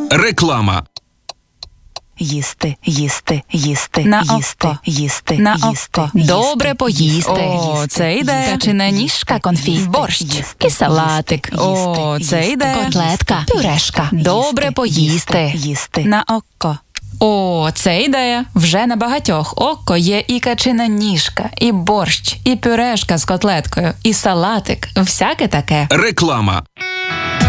Реклама. Їсти, їсти, їсти, На їсти, око. їсти, На їсти, око. їсти, Добре поїсти. їсти, О, це йде. Качана ніжка, конфіт, борщ, І салатик. О, це йде. Котлетка, пюрешка. Добре поїсти. Їсти. На око. О, це ідея. Вже на багатьох око є і качина ніжка, і борщ, і пюрешка з котлеткою, і салатик. Всяке таке. Реклама.